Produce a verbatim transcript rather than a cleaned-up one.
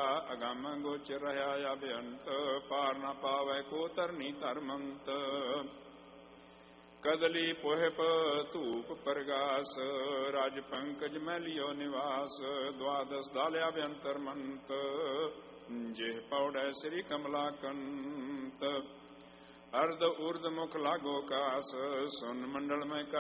ਅਗੰਮ ਗੋਚਰ ਰਹਾ ਅਭਿਅੰਤ, ਪਾਰ ਨ ਪਾਵੈ ਕੋ ਧਰਨੀ ਧਰਮੰਤ। ਕਦਲੀ ਪੁਹਿਪ ਧੂਪ ਪ੍ਰਗਾਸ, ਰਾਜ ਪੰਕਜ ਮੈਂ ਲਿਓ ਨਿਵਾਸ। ਦਵਾਦਸ ਦਾਲਿਆ ਅਭਿਅੰਤਰ ਮੰਤ, ਜਿਹ ਪੌੜੈ ਸ੍ਰੀ ਕਮਲਾਕੰਤ। ਅਰਧ ਉਰਧ ਮੁਖ ਲਾਗੋ ਕਾਸ, ਸੁਨ ਮੰਡਲ ਮੈਂ